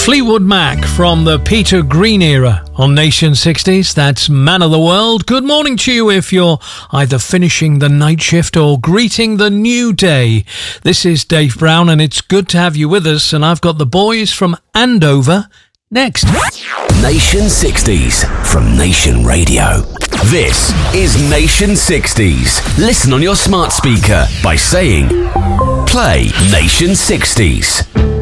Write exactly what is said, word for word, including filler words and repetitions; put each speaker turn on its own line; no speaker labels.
Fleetwood Mac from the Peter Green era on Nation sixties. That's Man of the World. Good morning to you if you're either finishing the night shift or greeting the new day. This is Dave Brown and it's good to have you with us, and I've got the boys from Andover next.
Nation sixties from Nation Radio. This is Nation sixties. Listen on your smart speaker by saying, play Nation sixties.